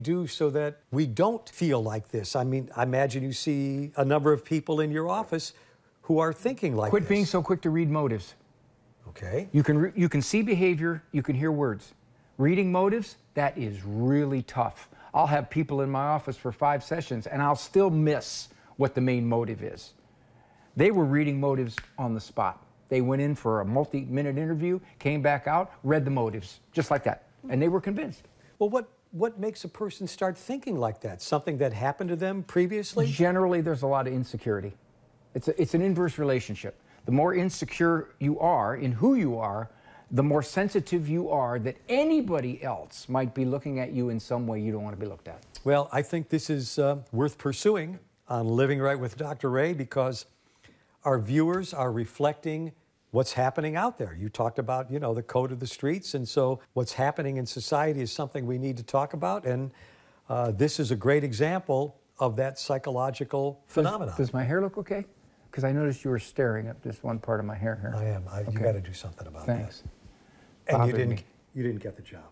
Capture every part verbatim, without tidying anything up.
do so that we don't feel like this? I mean, I imagine you see a number of people in your office who are thinking like Quit this. being so quick to read motives. Okay. You can, re you can see behavior, you can hear words. Reading motives, that is really tough. I'll have people in my office for five sessions and I'll still miss what the main motive is. They were reading motives on the spot. They went in for a multi-minute interview, came back out, read the motives, just like that. And they were convinced. Well, what, what makes a person start thinking like that? Something that happened to them previously? Generally, there's a lot of insecurity. It's, a, it's an inverse relationship. The more insecure you are in who you are, the more sensitive you are that anybody else might be looking at you in some way you don't want to be looked at. Well, I think this is uh, worth pursuing on Living Right with Doctor Ray, because our viewers are reflecting what's happening out there. You talked about, you know, the code of the streets, and so what's happening in society is something we need to talk about, and uh, this is a great example of that psychological phenomenon. Does, does my hair look okay? Because I noticed you were staring at this one part of my hair here. I am. I, okay. You got to do something about that. Thanks. And Bothered you didn't. me. You didn't get the job.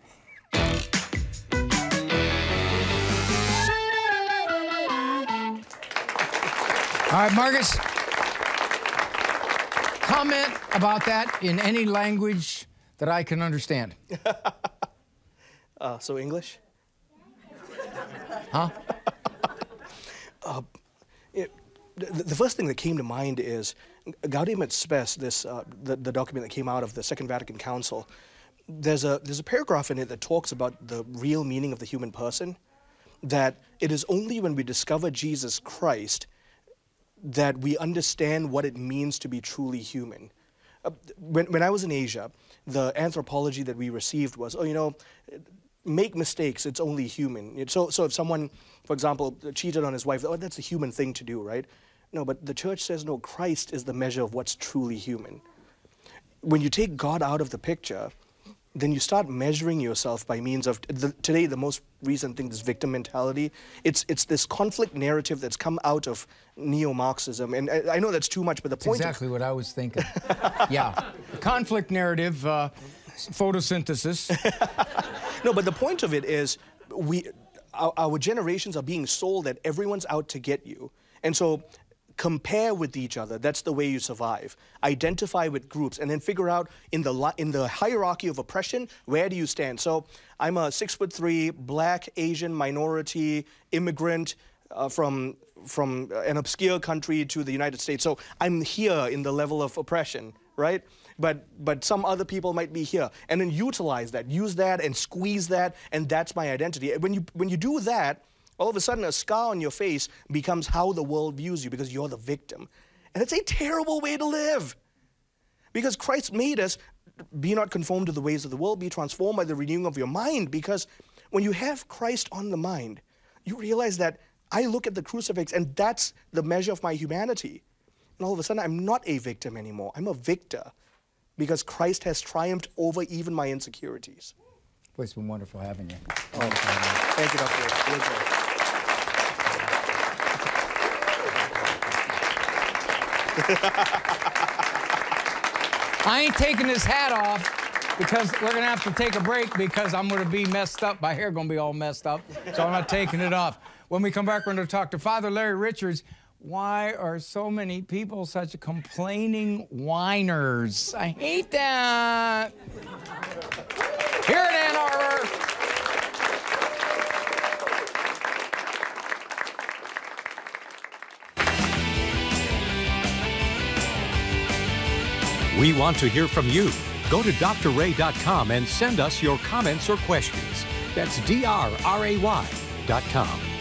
All right, Marcus. Comment about that in any language that I can understand. uh, so English? Huh? uh, it, the, the first thing that came to mind is Gaudium et Spes, this, uh, the, the document that came out of the Second Vatican Council. There's a, there's a paragraph in it that talks about the real meaning of the human person, that it is only when we discover Jesus Christ that we understand what it means to be truly human. Uh, when, when I was in Asia, the anthropology that we received was, oh, you know, make mistakes, it's only human. So, so if someone, for example, cheated on his wife, oh, that's a human thing to do, right? No, but the church says, no, Christ is the measure of what's truly human. When you take God out of the picture, then you start measuring yourself by means of, the, today the most recent thing, this victim mentality. It's, it's this conflict narrative that's come out of neo-Marxism. And I, I know that's too much, but the That's point exactly of, what I was thinking. Yeah. Conflict narrative, uh, photosynthesis. No, but the point of it is, we, our, our generations are being sold that everyone's out to get you. And so compare with each other. That's the way you survive. Identify with groups and then figure out in the, in the hierarchy of oppression, where do you stand? So I'm a six foot three, black, Asian, minority, immigrant uh, from, from an obscure country to the United States. So I'm here in the level of oppression, right? But, but some other people might be here. And then utilize that, use that and squeeze that, and that's my identity. When you, when you do that, all of a sudden a scar on your face becomes how the world views you, because you're the victim. And it's a terrible way to live. Because Christ made us, be not conformed to the ways of the world, be transformed by the renewing of your mind. Because when you have Christ on the mind, you realize that I look at the crucifix and that's the measure of my humanity. And all of a sudden I'm not a victim anymore, I'm a victor. Because Christ has triumphed over even my insecurities. Boy, it's been wonderful having you. Oh, thank you, Doctor I ain't taking this hat off because we're going to have to take a break because I'm going to be messed up. My hair going to be all messed up, so I'm not taking it off. When we come back, we're going to talk to Father Larry Richards. Why are so many people such complaining whiners? I hate that. Here in Ann Arbor. We want to hear from you. Go to D R ray dot com and send us your comments or questions. That's D R R A Y dot com.